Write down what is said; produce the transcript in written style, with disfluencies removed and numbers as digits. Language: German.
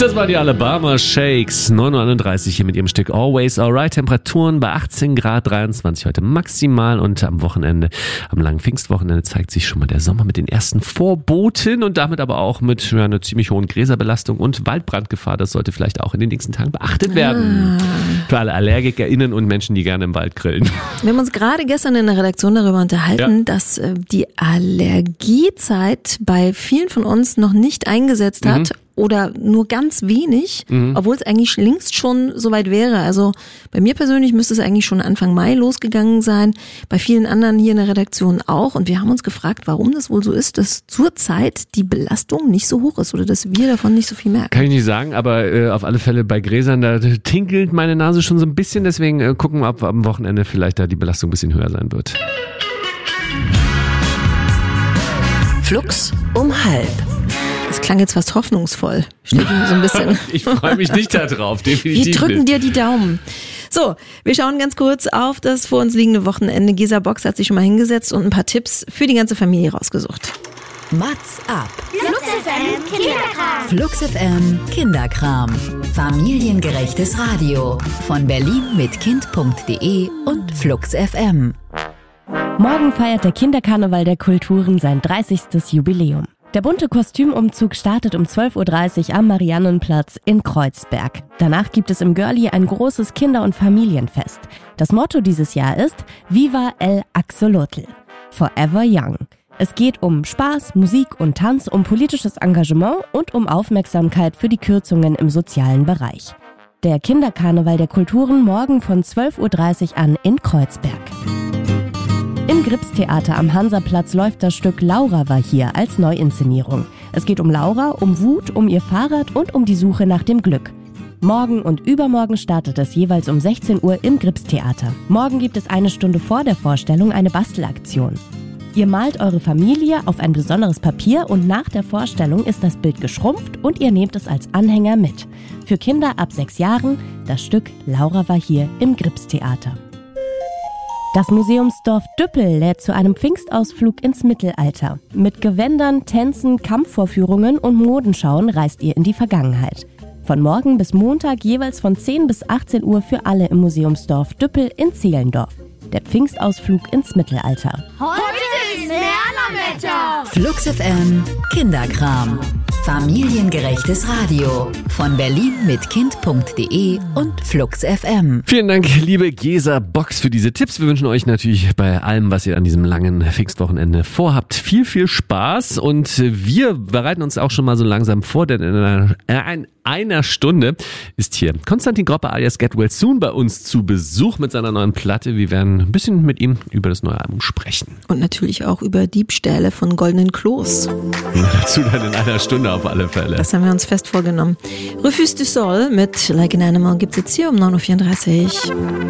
Das waren die Alabama Shakes, 9:31 hier mit ihrem Stück Always Alright. Temperaturen bei 18 Grad, 23 heute maximal und am Wochenende, am langen Pfingstwochenende zeigt sich schon mal der Sommer mit den ersten Vorboten und damit aber auch mit einer ziemlich hohen Gräserbelastung und Waldbrandgefahr. Das sollte vielleicht auch in den nächsten Tagen beachtet werden. Für alle AllergikerInnen und Menschen, die gerne im Wald grillen. Wir haben uns gerade gestern in der Redaktion darüber unterhalten, dass die Allergiezeit bei vielen von uns noch nicht eingesetzt hat. Oder nur ganz wenig, obwohl es eigentlich längst schon soweit wäre. Also bei mir persönlich müsste es eigentlich schon Anfang Mai losgegangen sein, bei vielen anderen hier in der Redaktion auch. Und wir haben uns gefragt, warum das wohl so ist, dass zurzeit die Belastung nicht so hoch ist oder dass wir davon nicht so viel merken. Kann ich nicht sagen, aber auf alle Fälle bei Gräsern, da tinkelt meine Nase schon so ein bisschen. Deswegen gucken wir, ob am Wochenende vielleicht da die Belastung ein bisschen höher sein wird. Flux um 12:30. Das klang jetzt fast hoffnungsvoll. Steht so ein bisschen. Ich freue mich nicht darauf, definitiv. Wir drücken dir die Daumen. So, wir schauen ganz kurz auf das vor uns liegende Wochenende. Gesa Box hat sich schon mal hingesetzt und ein paar Tipps für die ganze Familie rausgesucht. Mats ab. Flux FM Kinderkram. Flux FM Kinderkram. Familiengerechtes Radio. Von Berlin mit Kind.de und Flux FM. Morgen feiert der Kinderkarneval der Kulturen sein 30. Jubiläum. Der bunte Kostümumzug startet um 12:30 Uhr am Mariannenplatz in Kreuzberg. Danach gibt es im Görli ein großes Kinder- und Familienfest. Das Motto dieses Jahr ist Viva el Axolotl, Forever Young. Es geht um Spaß, Musik und Tanz, um politisches Engagement und um Aufmerksamkeit für die Kürzungen im sozialen Bereich. Der Kinderkarneval der Kulturen morgen von 12:30 Uhr an in Kreuzberg. Im Gripstheater am Hansaplatz läuft das Stück Laura war hier als Neuinszenierung. Es geht um Laura, um Wut, um ihr Fahrrad und um die Suche nach dem Glück. Morgen und übermorgen startet es jeweils um 16 Uhr im Gripstheater. Morgen gibt es eine Stunde vor der Vorstellung eine Bastelaktion. Ihr malt eure Familie auf ein besonderes Papier und nach der Vorstellung ist das Bild geschrumpft und ihr nehmt es als Anhänger mit. Für Kinder ab 6 Jahren das Stück Laura war hier im Gripstheater. Das Museumsdorf Düppel lädt zu einem Pfingstausflug ins Mittelalter. Mit Gewändern, Tänzen, Kampfvorführungen und Modenschauen reist ihr in die Vergangenheit. Von morgen bis Montag jeweils von 10 bis 18 Uhr für alle im Museumsdorf Düppel in Zehlendorf. Der Pfingstausflug ins Mittelalter. Heute ist Lernerwetter. Flux FM Kinderkram. Familiengerechtes Radio. Von Berlin mit Kind.de und Flux FM. Vielen Dank, liebe Gesa Box, für diese Tipps. Wir wünschen euch natürlich bei allem, was ihr an diesem langen Pfingstwochenende vorhabt, viel, viel Spaß. Und wir bereiten uns auch schon mal so langsam vor, denn in einer Stunde ist hier Konstantin Groppe alias Get Well Soon bei uns zu Besuch mit seiner neuen Platte. Wir werden ein bisschen mit ihm über das neue Album sprechen. Und natürlich auch über Diebstähle von goldenen Klos. Dazu dann in einer Stunde auf alle Fälle. Das haben wir uns fest vorgenommen. Refus du Sol mit Like an Animal gibt es jetzt hier um 9:34 Uhr.